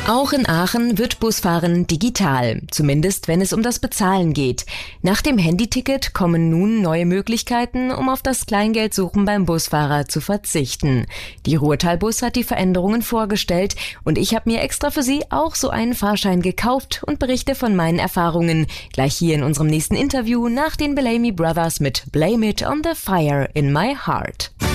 Auch in Aachen wird Busfahren digital, zumindest wenn es um das Bezahlen geht. Nach dem Handyticket kommen nun neue Möglichkeiten, um auf das Kleingeldsuchen beim Busfahrer zu verzichten. Die Ruhrtalbus hat die Veränderungen vorgestellt und ich habe mir extra für Sie auch so einen Fahrschein gekauft und berichte von meinen Erfahrungen. Gleich hier in unserem nächsten Interview nach den Bellamy Brothers mit Blame It on the Fire in My Heart.